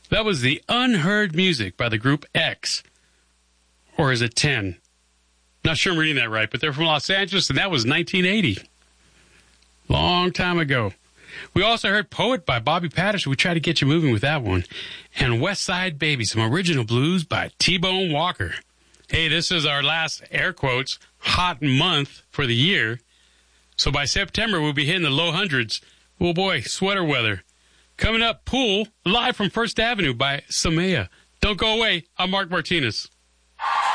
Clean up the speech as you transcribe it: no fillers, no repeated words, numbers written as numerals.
That was the Unheard Music by the group X. Or is it 10? Not sure I'm reading that right, but they're from Los Angeles, and that was 1980. Long time ago. We also heard Poet by Bobby Patterson. We tried to get you moving with that one. And West Side Baby, some original blues by T-Bone Walker. Hey, this is our last, air quotes, hot month for the year. So by September, we'll be hitting the low hundreds. Oh boy, sweater weather. Coming up, Pool, live from First Avenue by Samaya. Don't go away. I'm Mark Martinez.